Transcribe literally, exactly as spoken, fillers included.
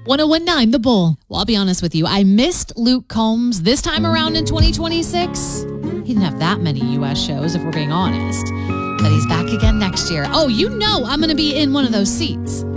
one oh one point nine The Bull. Well, I'll be honest with you. I missed Luke Combs this time around in twenty twenty-six. He didn't have that many U S shows, if we're being honest. But he's back again next year. Oh, you know I'm going to be in one of those seats.